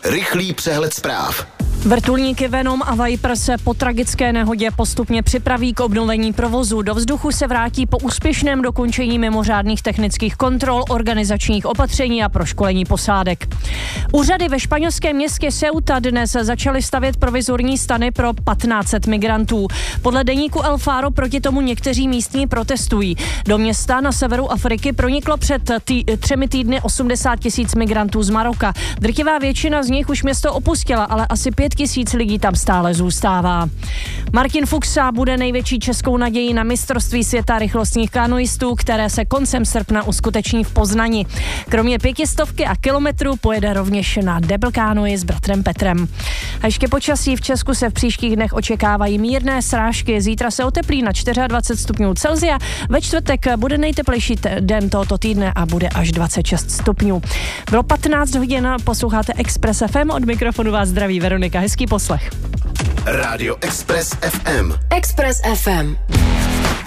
Rychlý přehled zpráv. Vrtulníky Venom a Viper se po tragické nehodě postupně připraví k obnovení provozu. Do vzduchu se vrátí po úspěšném dokončení mimořádných technických kontrol, organizačních opatření a proškolení posádek. Úřady ve španělském městě Ceuta dnes začaly stavět provizorní stany pro 1500 migrantů. Podle deníku El Faro proti tomu někteří místní protestují. Do města na severu Afriky proniklo před 3 týdny 80 000 migrantů z Maroka. Drtivá většina z nich už město opustila, ale asi 5 000 lidí tam stále zůstává. Martin Fuchsa bude největší českou nadějí na mistrovství světa rychlostních kanoistů, které se koncem srpna uskuteční v Poznani. Kromě 500 a kilometrů pojede rovněž na double kánoi s bratrem Petrem. A ještě počasí v Česku se v příštích dnech očekávají mírné srážky. Zítra se oteplí na 24 stupňů Celsia. Ve čtvrtek bude nejteplejší den tohoto týdne a bude až 26 stupňů. Bylo 15 hodin, posloucháte Express FM, od mikrofonu vás zdraví Veronika. Hezký poslech. Rádio Express FM. Express FM.